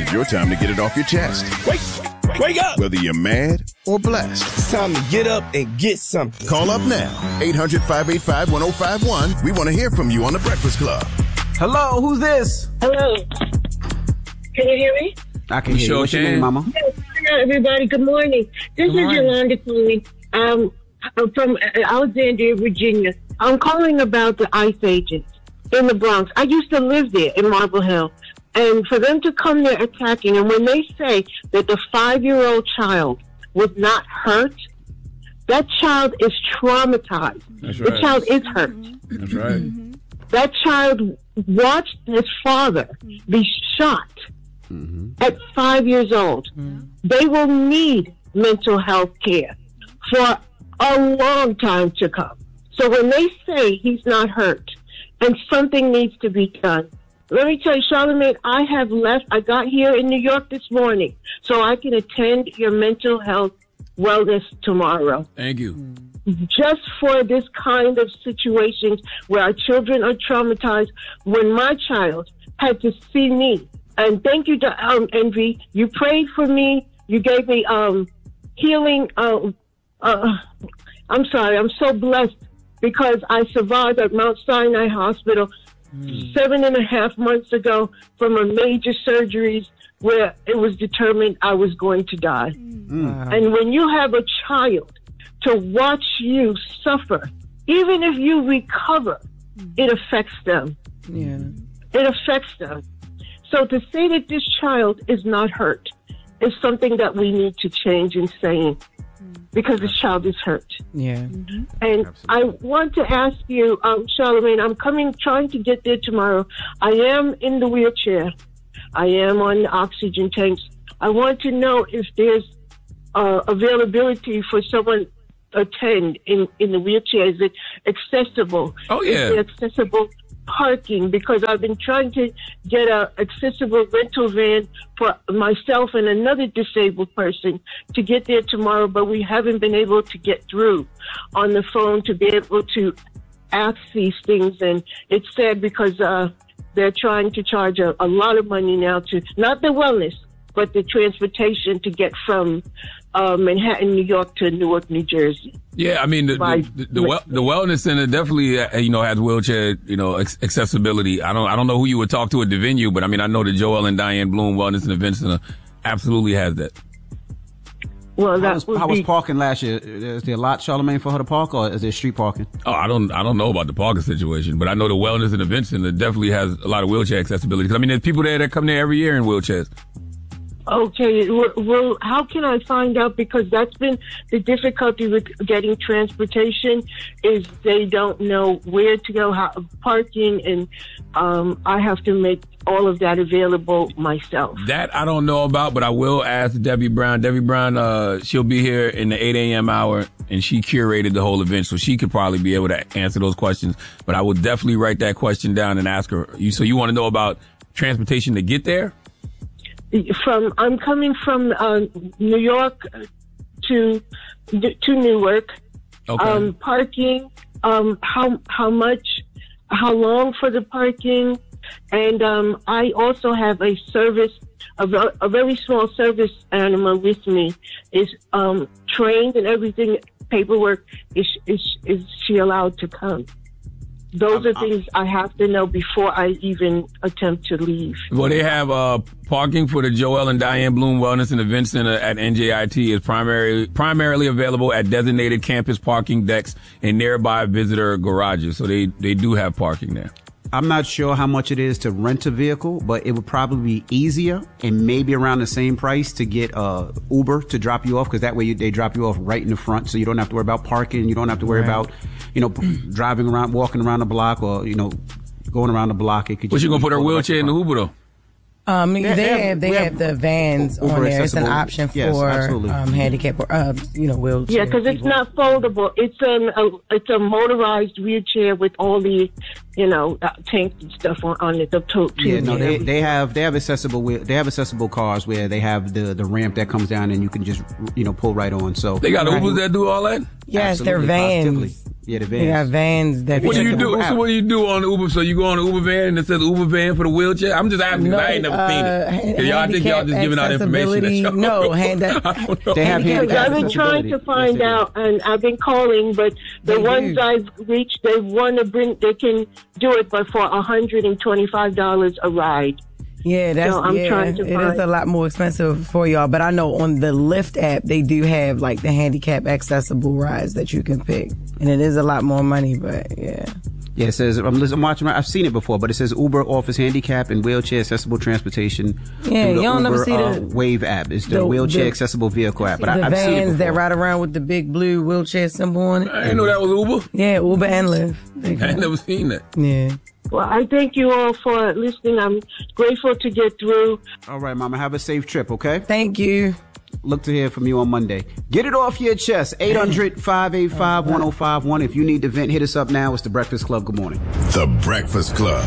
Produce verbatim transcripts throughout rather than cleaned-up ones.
is your time to get it off your chest. Wake, wake up! Whether you're mad or blessed. It's time to get up and get something. Call up now. eight hundred, five eight five, one oh five one. We want to hear from you on The Breakfast Club. Hello, who's this? Hello. Can you hear me? I can hear you. What's your name, Mama? Yes, hello, everybody. Good morning. This Good is morning. Yolanda calling um, I'm from Alexandria, Virginia. I'm calling about the ICE agents in the Bronx. I used to live there in Marble Hill. And for them to come there attacking, and when they say that the five-year-old child was not hurt, that child is traumatized. That's The right. child is hurt. That's right. That child watched his father be shot at five years old. They will need mental health care for a long time to come. So when they say he's not hurt and something needs to be done, let me tell you, Charlamagne, I have left. I got here in New York this morning so I can attend your mental health wellness tomorrow. Thank you. Just for this kind of situations where our children are traumatized. When my child had to see me, and thank you to um, Envy, you prayed for me. You gave me um, healing. Uh, uh, I'm sorry, I'm so blessed because I survived at Mount Sinai Hospital mm. seven and a half months ago from a major surgeries where it was determined I was going to die. Mm. And when you have a child to watch you suffer, even if you recover, it affects them. Yeah. It affects them. So to say that this child is not hurt is something that we need to change in saying, because this child is hurt. Yeah. Mm-hmm. And I want to ask you, um, Charlamagne, I'm coming, trying to get there tomorrow. I am in the wheelchair. I am on the oxygen tanks. I want to know if there's uh, availability for someone to attend in, in the wheelchair. Is it accessible? Oh, yeah. Is it accessible parking? Because I've been trying to get a accessible rental van for myself and another disabled person to get there tomorrow, but we haven't been able to get through on the phone to be able to ask these things. And it's sad because uh, they're trying to charge a, a lot of money now to, not the wellness, but the transportation to get from uh, Manhattan, New York to Newark, New Jersey. Yeah, I mean, the By, the, the, the, well, the wellness center definitely, uh, you know, has wheelchair, you know, ex- accessibility. I don't, I don't know who you would talk to at the venue, but I mean, I know the Joel and Diane Bloom Wellness and Event Center absolutely has that. Well, that how was, would how was be, parking last year? Is there a lot, Charlamagne, for her to park, or is there street parking? Oh, I don't, I don't know about the parking situation, but I know the Wellness and Event Center definitely has a lot of wheelchair accessibility. 'Cause I mean, there's people there that come there every year in wheelchairs. Okay, well, how can I find out? Because that's been the difficulty with getting transportation is they don't know where to go, how parking, and um, I have to make all of that available myself. That I don't know about, but I will ask Debbie Brown. Debbie Brown, uh, she'll be here in the eight a.m. hour, and she curated the whole event, so she could probably be able to answer those questions. But I would definitely write that question down and ask her. You, so you want to know about transportation to get there? From I'm coming from uh, New York to to Newark. Okay. Um, parking. Um, how how much? How long for the parking? And um, I also have a service, a, a very small service animal with me. Is um, trained and everything. Paperwork. Is is is she allowed to come? Those are things I have to know before I even attempt to leave. Well, they have uh, parking for the Joel and Diane Bloom Wellness and Event Center at N J I T is primarily primarily available at designated campus parking decks and nearby visitor garages. So they, they do have parking there. I'm not sure how much it is to rent a vehicle, but it would probably be easier and maybe around the same price to get uh, Uber to drop you off, because that way you, they drop you off right in the front, so you don't have to worry about parking. You don't have to worry right. about, you know, driving around, walking around the block, or, you know, going around the block. It could. But you gonna put her wheelchair in the Uber though? Um, they, they, they have, have they have, have the vans on there. It's an option for yes, um, handicapped, uh, you know, wheelchair. Yeah, because it's not foldable. It's an, a it's a motorized wheelchair with all the, you know, uh, tanks and stuff on, on it. The to- yeah, no, they they have they have accessible they have accessible cars where they have the, the ramp that comes down and you can just, you know, pull right on. So they got Ubers that do all that. Yes, Absolutely, they're vans. Positively. Yeah, the vans. They got vans that. What do you do? So what do you do on the Uber? So you go on the Uber van and it says Uber van for the wheelchair? I'm just asking. No, I ain't never uh, seen it. Y'all think y'all just giving out information? That no, hand that. They have handicap I've been trying to find yes, out, and I've been calling, but the They ones do. I've reached, they want to bring. They can do it, but for one hundred twenty-five dollars a ride. Yeah, that's So I'm yeah. trying to it find- is a lot more expensive for y'all, but I know on the Lyft app they do have like the handicap accessible rides that you can pick, and it is a lot more money. But yeah, Yeah, it says, I'm, listening, I'm watching, I've seen it before, but it says Uber offers handicap and wheelchair accessible transportation. Yeah, through the y'all Uber, never see uh, the- Wave app. It's the, the- wheelchair the- accessible vehicle app. But the I, I've seen it vans that before. ride around with the big blue wheelchair symbol on it. I didn't know that was Uber. Yeah, Uber and Lyft. They I got ain't it. never seen that. Yeah. Well, I thank you all for listening. I'm grateful to get through. All right, Mama, have a safe trip, okay? Thank you. Look to hear from you on Monday. Get it off your chest. eight hundred, five eight five, one oh five one. If you need to vent, hit us up now. It's The Breakfast Club. Good morning. The Breakfast Club.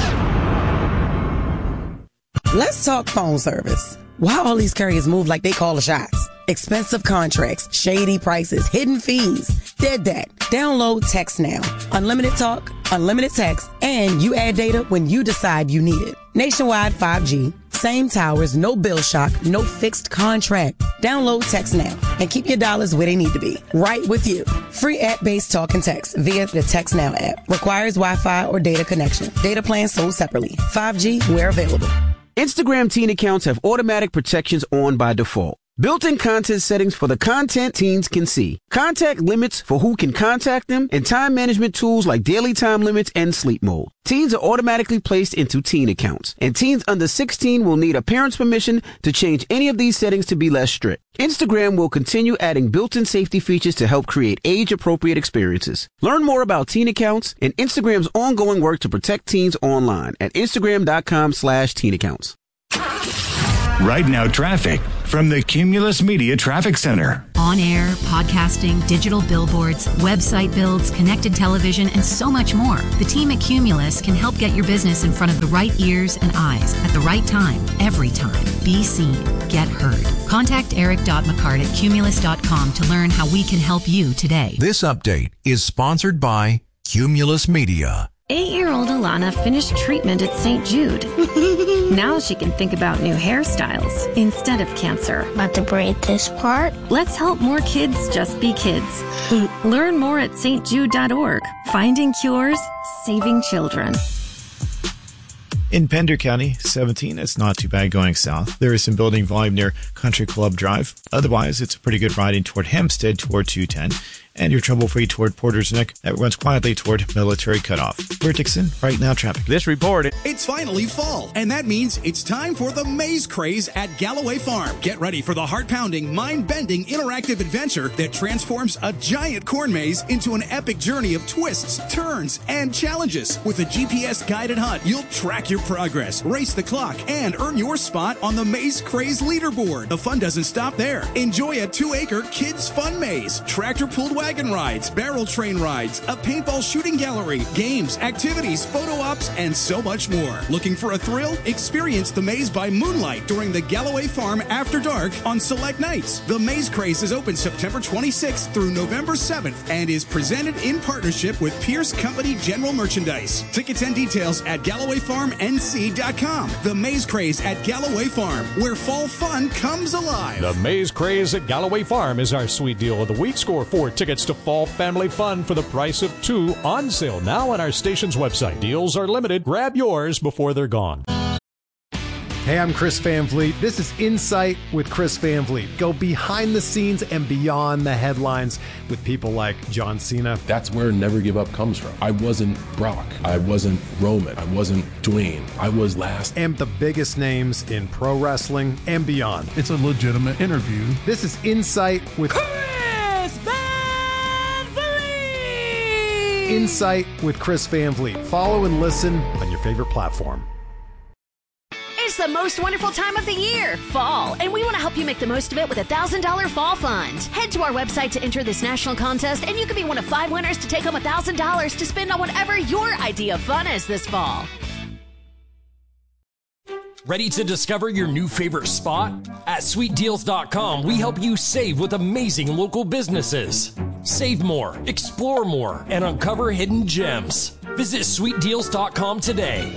Let's talk phone service. Why all these carriers move like they call the shots? Expensive contracts, shady prices, hidden fees. Dead that. Download Text Now. Unlimited talk, unlimited text, and you add data when you decide you need it. Nationwide five G. Same towers, no bill shock, no fixed contract. Download Text Now and keep your dollars where they need to be. Right with you. Free app-based talk and text via the Text Now app. Requires Wi-Fi or data connection. Data plans sold separately. five G where available. Instagram teen accounts have automatic protections on by default. Built-in content settings for the content teens can see. Contact limits for who can contact them and time management tools like daily time limits and sleep mode. Teens are automatically placed into teen accounts, and teens under sixteen will need a parent's permission to change any of these settings to be less strict. Instagram will continue adding built-in safety features to help create age-appropriate experiences. Learn more about teen accounts and Instagram's ongoing work to protect teens online at instagram.com slash teen accounts. Right now, traffic from the Cumulus Media Traffic Center. On air, podcasting, digital billboards, website builds, connected television, and so much more. The team at Cumulus can help get your business in front of the right ears and eyes at the right time, every time. Be seen. Get heard. Contact eric dot mccart at cumulus dot com to learn how we can help you today. This update is sponsored by Cumulus Media. Eight-year-old Alana finished treatment at Saint Jude. Now she can think about new hairstyles instead of cancer. About to braid this part? Let's help more kids just be kids. Learn more at s t jude dot org. Finding cures, saving children. In Pender County, seventeen, it's not too bad going south. There is some building volume near Country Club Drive. Otherwise, it's a pretty good riding toward Hempstead toward two ten. And you're trouble-free toward Porter's Neck. That runs quietly toward Military Cutoff. We're Dixon, right now traffic. This report. It's finally fall, and that means it's time for the Maze Craze at Galloway Farm. Get ready for the heart-pounding, mind-bending, interactive adventure that transforms a giant corn maze into an epic journey of twists, turns, and challenges. With a G P S-guided hunt, you'll track your progress, race the clock, and earn your spot on the Maze Craze leaderboard. The fun doesn't stop there. Enjoy a two-acre kids' fun maze, tractor-pulled wagon rides, barrel train rides, a paintball shooting gallery, games, activities, photo ops, and so much more. Looking for a thrill? Experience the maze by moonlight during the Galloway Farm After Dark on select nights. The Maze Craze is open September twenty-sixth through November seventh and is presented in partnership with Pierce Company General Merchandise. Tickets and details at galloway farm n c dot com. The Maze Craze at Galloway Farm, where fall fun comes alive. The Maze Craze at Galloway Farm is our sweet deal of the week. Score four tickets to fall family fun for the price of two, on sale now on our station's website. Deals are limited. Grab yours before they're gone. Hey, I'm Chris Van Vliet. This is Insight with Chris Van Vliet. Go behind the scenes and beyond the headlines with people like John Cena. That's where Never Give Up comes from. I wasn't Brock. I wasn't Roman. I wasn't Dwayne. I was last. And the biggest names in pro wrestling and beyond. It's a legitimate interview. This is Insight with Chris Van Vliet. Insight with Chris Van Vliet. Follow and listen on your favorite platform. It's the most wonderful time of the year, fall, and we want to help you make the most of it with a one thousand dollars fall fund. Head to our website to enter this national contest, and you can be one of five winners to take home one thousand dollars to spend on whatever your idea of fun is this fall. Ready to discover your new favorite spot? At sweet deals dot com, we help you save with amazing local businesses. Save more, explore more, and uncover hidden gems. Visit sweet deals dot com today.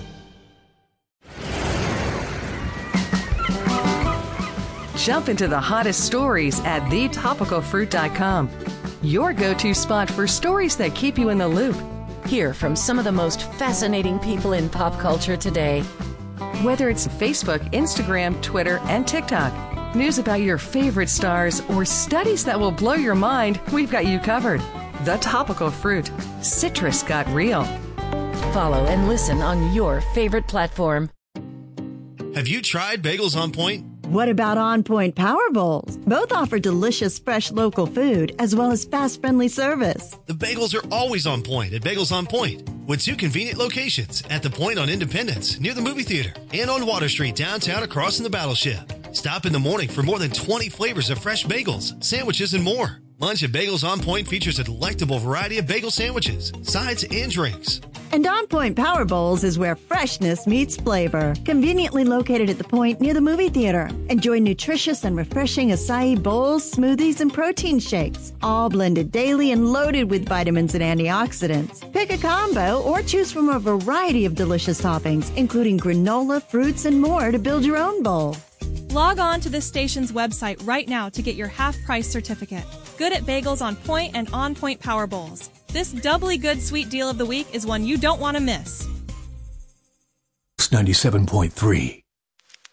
Jump into the hottest stories at the topical fruit dot com. Your go-to spot for stories that keep you in the loop. Hear from some of the most fascinating people in pop culture today. Whether it's Facebook, Instagram, Twitter, and TikTok, news about your favorite stars, or studies that will blow your mind, we've got you covered. The Topical Fruit. Citrus got real. Follow and listen on your favorite platform. Have you tried Bagels on Point? What about On Point Power Bowls? Both offer delicious, fresh local food as well as fast, friendly service. The bagels are always on point at Bagels on Point, with two convenient locations at the Point on Independence near the movie theater and on Water Street downtown across from the Battleship. Stop in the morning for more than twenty flavors of fresh bagels, sandwiches, and more. Lunch at Bagels on Point features a delectable variety of bagel sandwiches, sides, and drinks. And On Point Power Bowls is where freshness meets flavor. Conveniently located at the Point near the movie theater. Enjoy nutritious and refreshing acai bowls, smoothies, and protein shakes, all blended daily and loaded with vitamins and antioxidants. Pick a combo or choose from a variety of delicious toppings, including granola, fruits, and more to build your own bowl. Log on to this station's website right now to get your half-price certificate. Good at Bagels on Point and On Point Power Bowls. This doubly good sweet deal of the week is one you don't want to miss. ninety-seven point three.